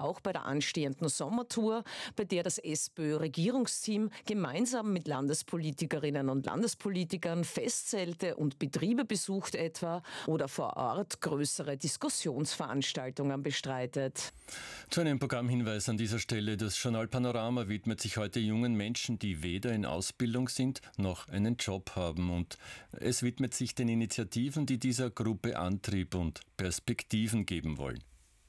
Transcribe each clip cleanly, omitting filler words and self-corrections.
auch bei der anstehenden Sommertour, bei der das SPÖ-Regierungsteam gemeinsam mit Landespolitikerinnen und Landespolitikern Festzelte und Betriebe besucht etwa oder vor Ort größere Diskussionsveranstaltungen bestreitet. Zu einem Programmhinweis an dieser Stelle. Das Journal Panorama widmet sich heute jungen Menschen, die weder in Ausbildung sind noch einen Job haben. Und es widmet sich den Initiativen, die dieser Gruppe Antrieb und Perspektiven geben wollen.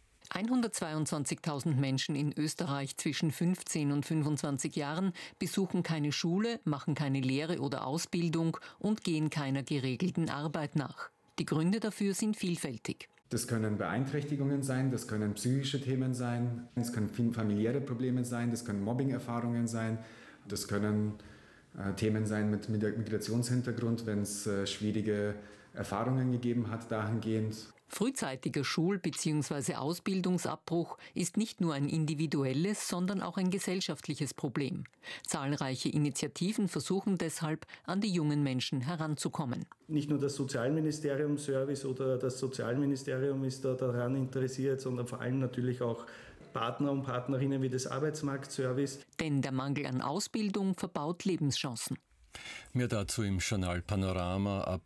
122.000 Menschen in Österreich zwischen 15 und 25 Jahren besuchen keine Schule, machen keine Lehre oder Ausbildung und gehen keiner geregelten Arbeit nach. Die Gründe dafür sind vielfältig. Das können Beeinträchtigungen sein, das können psychische Themen sein, es können familiäre Probleme sein, das können Mobbing-Erfahrungen sein, das können Themen sein mit Migrationshintergrund, wenn es schwierige Erfahrungen gegeben hat dahingehend. Frühzeitiger Schul- bzw. Ausbildungsabbruch ist nicht nur ein individuelles, sondern auch ein gesellschaftliches Problem. Zahlreiche Initiativen versuchen deshalb, an die jungen Menschen heranzukommen. Nicht nur das Sozialministerium-Service oder das Sozialministerium ist daran interessiert, sondern vor allem natürlich auch Partner und Partnerinnen wie das Arbeitsmarktservice. Denn der Mangel an Ausbildung verbaut Lebenschancen. Mehr dazu im Journal Panorama ab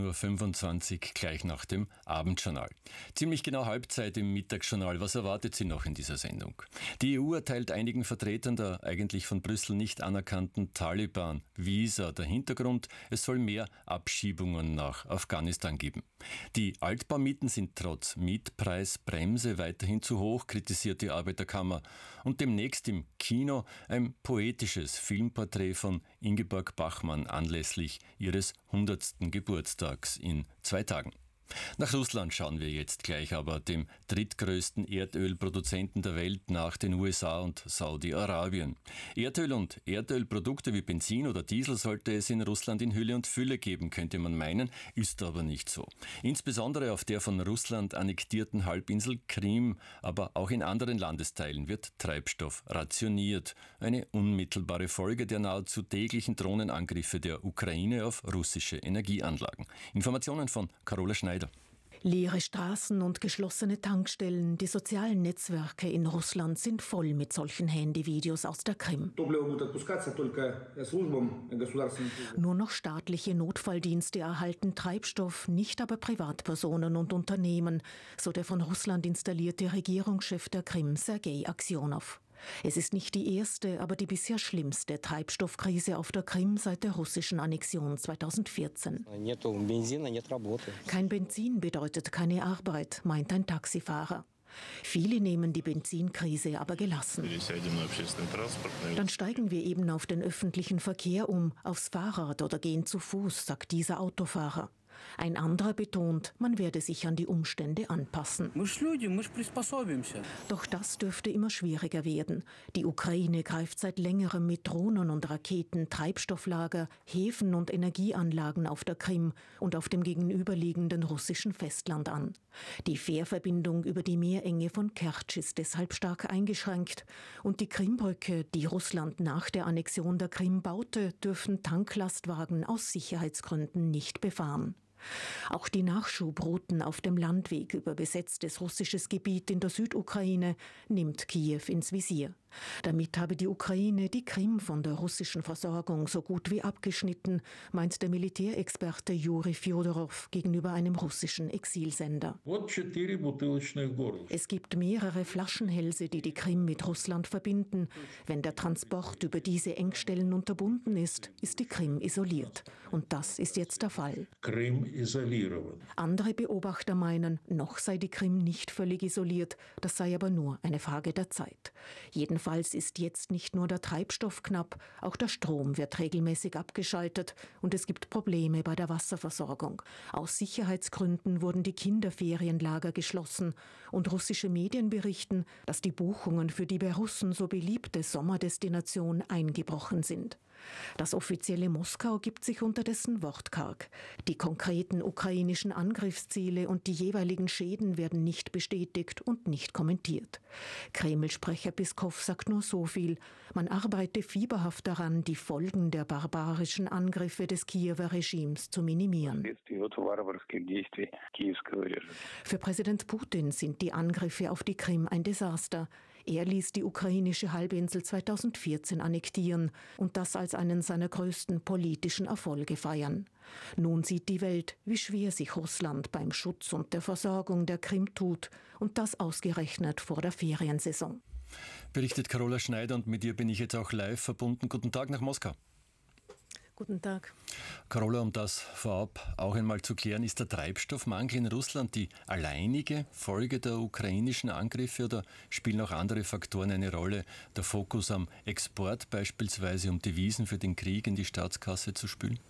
18.25 Uhr, gleich nach dem Abendjournal. Ziemlich genau Halbzeit im Mittagsjournal. Was erwartet Sie noch in dieser Sendung? Die EU erteilt einigen Vertretern der eigentlich von Brüssel nicht anerkannten Taliban Visa. Der Hintergrund: Es soll mehr Abschiebungen nach Afghanistan geben. Die Altbaumieten sind trotz Mietpreisbremse weiterhin zu hoch, kritisiert die Arbeiterkammer. Und demnächst im Kino ein poetisches Filmporträt von Ingeborg Bachmann anlässlich ihres 100. Geburtstags in 2 Tagen. Nach Russland schauen wir jetzt gleich, aber dem drittgrößten Erdölproduzenten der Welt nach den USA und Saudi-Arabien. Erdöl und Erdölprodukte wie Benzin oder Diesel sollte es in Russland in Hülle und Fülle geben, könnte man meinen, ist aber nicht so. Insbesondere auf der von Russland annektierten Halbinsel Krim, aber auch in anderen Landesteilen wird Treibstoff rationiert. Eine unmittelbare Folge der nahezu täglichen Drohnenangriffe der Ukraine auf russische Energieanlagen. Informationen von Carola Schneider. Leere Straßen und geschlossene Tankstellen, die sozialen Netzwerke in Russland sind voll mit solchen Handyvideos aus der Krim. Nur noch staatliche Notfalldienste erhalten Treibstoff, nicht aber Privatpersonen und Unternehmen, so der von Russland installierte Regierungschef der Krim, Sergei Aksionow. Es ist nicht die erste, aber die bisher schlimmste Treibstoffkrise auf der Krim seit der russischen Annexion 2014. Kein Benzin bedeutet keine Arbeit, meint ein Taxifahrer. Viele nehmen die Benzinkrise aber gelassen. Dann steigen wir eben auf den öffentlichen Verkehr um, aufs Fahrrad oder gehen zu Fuß, sagt dieser Autofahrer. Ein anderer betont, man werde sich an die Umstände anpassen. Doch das dürfte immer schwieriger werden. Die Ukraine greift seit längerem mit Drohnen und Raketen Treibstofflager, Häfen und Energieanlagen auf der Krim und auf dem gegenüberliegenden russischen Festland an. Die Fährverbindung über die Meerenge von Kertsch ist deshalb stark eingeschränkt. Und die Krimbrücke, die Russland nach der Annexion der Krim baute, dürfen Tanklastwagen aus Sicherheitsgründen nicht befahren. Auch die Nachschubrouten auf dem Landweg über besetztes russisches Gebiet in der Südukraine nimmt Kiew ins Visier. Damit habe die Ukraine die Krim von der russischen Versorgung so gut wie abgeschnitten, meint der Militärexperte Juri Fjodorow gegenüber einem russischen Exilsender. Es gibt mehrere Flaschenhälse, die die Krim mit Russland verbinden. Wenn der Transport über diese Engstellen unterbunden ist, ist die Krim isoliert. Und das ist jetzt der Fall. Andere Beobachter meinen, noch sei die Krim nicht völlig isoliert, das sei aber nur eine Frage der Zeit. Jedenfalls ist jetzt nicht nur der Treibstoff knapp, auch der Strom wird regelmäßig abgeschaltet und es gibt Probleme bei der Wasserversorgung. Aus Sicherheitsgründen wurden die Kinderferienlager geschlossen und russische Medien berichten, dass die Buchungen für die bei Russen so beliebte Sommerdestination eingebrochen sind. Das offizielle Moskau gibt sich unterdessen wortkarg. Die konkreten ukrainischen Angriffsziele und die jeweiligen Schäden werden nicht bestätigt und nicht kommentiert. Kreml-Sprecher Piskow sagt nur so viel: Man arbeite fieberhaft daran, die Folgen der barbarischen Angriffe des Kiewer Regimes zu minimieren. Für Präsident Putin sind die Angriffe auf die Krim ein Desaster. Er ließ die ukrainische Halbinsel 2014 annektieren und das als einen seiner größten politischen Erfolge feiern. Nun sieht die Welt, wie schwer sich Russland beim Schutz und der Versorgung der Krim tut, und das ausgerechnet vor der Feriensaison. Berichtet Carola Schneider, und mit ihr bin ich jetzt auch live verbunden. Guten Tag nach Moskau. Guten Tag. Carola, um das vorab auch einmal zu klären, ist der Treibstoffmangel in Russland die alleinige Folge der ukrainischen Angriffe oder spielen auch andere Faktoren eine Rolle? Der Fokus am Export beispielsweise, um Devisen für den Krieg in die Staatskasse zu spülen?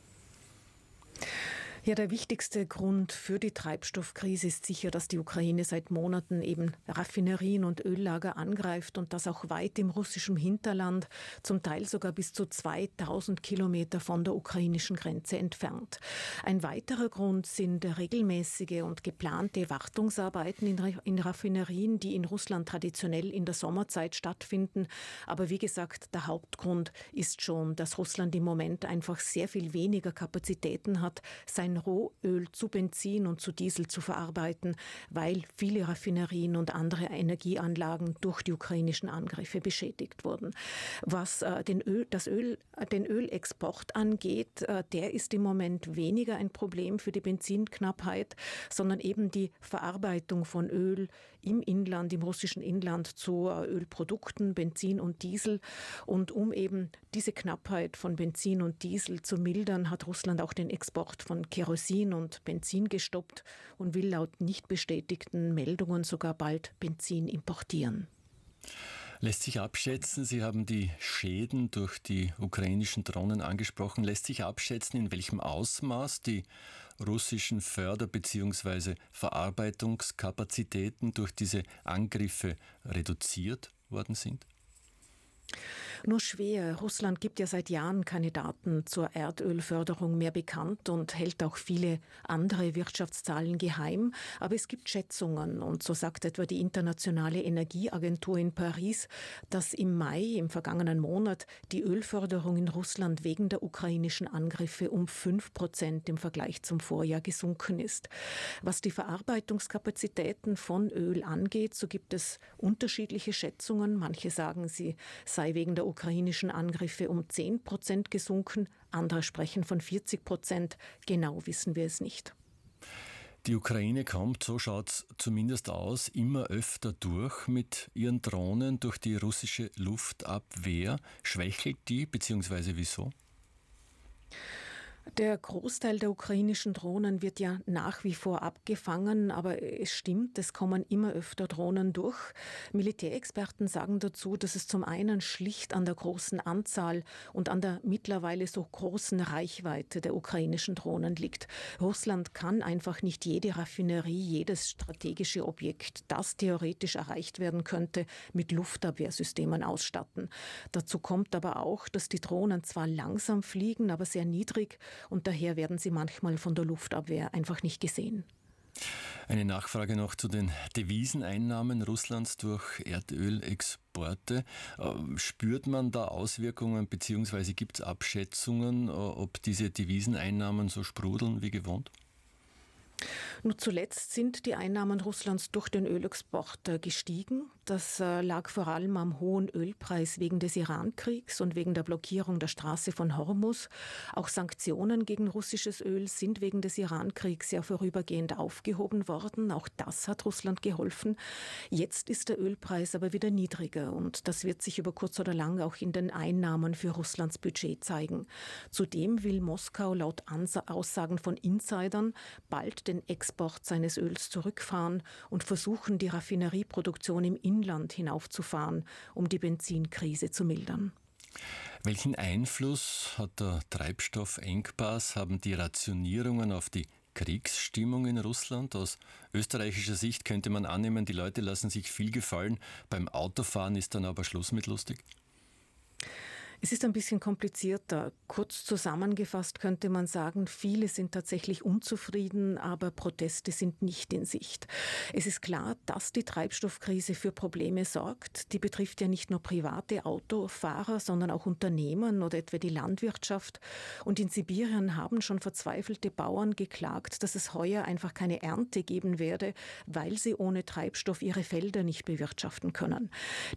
Ja, der wichtigste Grund für die Treibstoffkrise ist sicher, dass die Ukraine seit Monaten eben Raffinerien und Öllager angreift und das auch weit im russischen Hinterland, zum Teil sogar bis zu 2000 Kilometer von der ukrainischen Grenze entfernt. Ein weiterer Grund sind regelmäßige und geplante Wartungsarbeiten in Raffinerien, die in Russland traditionell in der Sommerzeit stattfinden. Aber wie gesagt, der Hauptgrund ist schon, dass Russland im Moment einfach sehr viel weniger Kapazitäten hat, sein Rohöl zu Benzin und zu Diesel zu verarbeiten, weil viele Raffinerien und andere Energieanlagen durch die ukrainischen Angriffe beschädigt wurden. Was den Ölexport angeht, der ist im Moment weniger ein Problem für die Benzinknappheit, sondern eben die Verarbeitung von Öl im Inland, im russischen Inland zu Ölprodukten, Benzin und Diesel. Und um eben diese Knappheit von Benzin und Diesel zu mildern, hat Russland auch den Export von Kerosin und Benzin gestoppt und will laut nicht bestätigten Meldungen sogar bald Benzin importieren. Lässt sich abschätzen, Sie haben die Schäden durch die ukrainischen Drohnen angesprochen, lässt sich abschätzen, in welchem Ausmaß die russischen Förder- bzw. Verarbeitungskapazitäten durch diese Angriffe reduziert worden sind? Nur schwer. Russland gibt ja seit Jahren keine Daten zur Erdölförderung mehr bekannt und hält auch viele andere Wirtschaftszahlen geheim. Aber es gibt Schätzungen, und so sagt etwa die Internationale Energieagentur in Paris, dass im Mai, im vergangenen Monat, die Ölförderung in Russland wegen der ukrainischen Angriffe um 5% im Vergleich zum Vorjahr gesunken ist. Was die Verarbeitungskapazitäten von Öl angeht, so gibt es unterschiedliche Schätzungen. Manche sagen, sie sei wegen der ukrainischen Angriffe um 10% gesunken. Andere sprechen von 40%. Genau wissen wir es nicht. Die Ukraine kommt, so schaut es zumindest aus, immer öfter durch mit ihren Drohnen durch die russische Luftabwehr. Schwächelt die, beziehungsweise wieso? Der Großteil der ukrainischen Drohnen wird ja nach wie vor abgefangen, aber es stimmt, es kommen immer öfter Drohnen durch. Militärexperten sagen dazu, dass es zum einen schlicht an der großen Anzahl und an der mittlerweile so großen Reichweite der ukrainischen Drohnen liegt. Russland kann einfach nicht jede Raffinerie, jedes strategische Objekt, das theoretisch erreicht werden könnte, mit Luftabwehrsystemen ausstatten. Dazu kommt aber auch, dass die Drohnen zwar langsam fliegen, aber sehr niedrig, und daher werden sie manchmal von der Luftabwehr einfach nicht gesehen. Eine Nachfrage noch zu den Deviseneinnahmen Russlands durch Erdölexporte. Spürt man da Auswirkungen, beziehungsweise gibt es Abschätzungen, ob diese Deviseneinnahmen so sprudeln wie gewohnt? Nur zuletzt sind die Einnahmen Russlands durch den Ölexport gestiegen. Das lag vor allem am hohen Ölpreis wegen des Irankriegs und wegen der Blockierung der Straße von Hormuz. Auch Sanktionen gegen russisches Öl sind wegen des Irankriegs ja vorübergehend aufgehoben worden. Auch das hat Russland geholfen. Jetzt ist der Ölpreis aber wieder niedriger und das wird sich über kurz oder lang auch in den Einnahmen für Russlands Budget zeigen. Zudem will Moskau laut Aussagen von Insidern bald den Export seines Öls zurückfahren und versuchen, die Raffinerieproduktion im Inland hinaufzufahren, um die Benzinkrise zu mildern. Welchen Einfluss hat der Treibstoffengpass, haben die Rationierungen auf die Kriegsstimmung in Russland? Aus österreichischer Sicht könnte man annehmen, die Leute lassen sich viel gefallen. Beim Autofahren ist dann aber Schluss mit lustig. Es ist ein bisschen komplizierter. Kurz zusammengefasst könnte man sagen, viele sind tatsächlich unzufrieden, aber Proteste sind nicht in Sicht. Es ist klar, dass die Treibstoffkrise für Probleme sorgt. Die betrifft ja nicht nur private Autofahrer, sondern auch Unternehmen oder etwa die Landwirtschaft. Und in Sibirien haben schon verzweifelte Bauern geklagt, dass es heuer einfach keine Ernte geben werde, weil sie ohne Treibstoff ihre Felder nicht bewirtschaften können.